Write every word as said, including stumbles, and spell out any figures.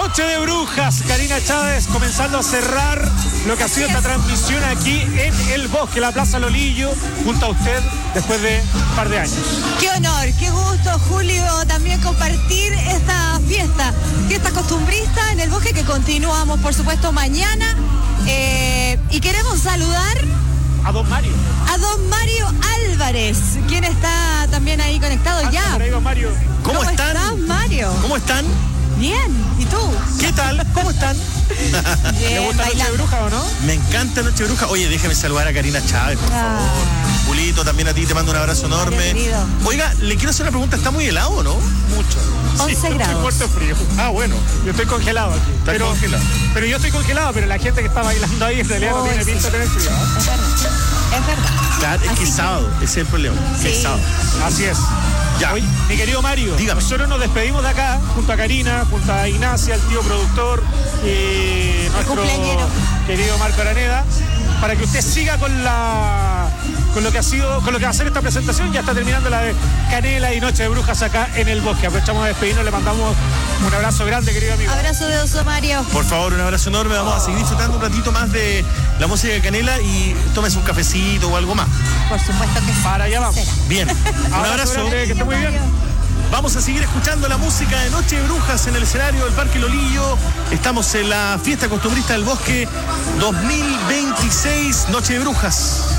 Noche de Brujas, Karina Chávez comenzando a cerrar lo que ha sido esta transmisión aquí en el Bosque, la Plaza Lolillo, junto a usted después de un par de años. Qué honor, qué gusto, Julio, también compartir esta fiesta, fiesta costumbrista en el Bosque que continuamos, por supuesto, mañana. Eh, y queremos saludar a don Mario. A don Mario Álvarez, quien está también ahí conectado ah, ya. Ahí, don Mario. ¿Cómo, ¿Cómo están? estás, Mario? ¿Cómo están? Bien, ¿y tú? ¿Qué tal? ¿Cómo están? Bien, ¿Le gusta bailando. Noche de Bruja o no? Me encanta Noche de Bruja. Oye, déjeme saludar a Karina Chávez, por Ah. favor. Julito, también a ti te mando un abrazo enorme. Querido. Oiga, le quiero hacer una pregunta. ¿Está muy helado o no? Mucho. once Sí, grados. Estoy muerto de frío. Ah, bueno. Yo estoy congelado aquí. Está pero, congelado. Pero yo estoy congelado, pero la gente que está bailando ahí en realidad no Uy, tiene sí. pinta de tener frío. ¿eh? Es verdad, es verdad. Claro, es que es sábado. Ese es el problema. Que Sí. es sábado. Así es. Ya. Oye, mi querido Mario, Dígame. nosotros nos despedimos de acá, junto a Karina, junto a Ignacia, el tío productor, y nuestro cumpleañero. querido Marco Araneda, para que usted siga con la con lo que ha sido, con lo que va a ser esta presentación. Ya está terminando la de Canela y Noche de Brujas acá en el Bosque. Aprovechamos de despedirnos, le mandamos un abrazo grande, querido amigo. Abrazo de oso, Mario. Por favor, un abrazo enorme. Vamos a seguir disfrutando un ratito más de la música de Canela y tómese un cafecito o algo más. Por supuesto que sí. Para allá vamos. Será. Bien. Un abrazo. grande, que esté muy bien. Vamos a seguir escuchando la música de Noche de Brujas en el escenario del Parque Lolillo. Estamos en la fiesta costumbrista del Bosque dos mil veintiséis, Noche de Brujas.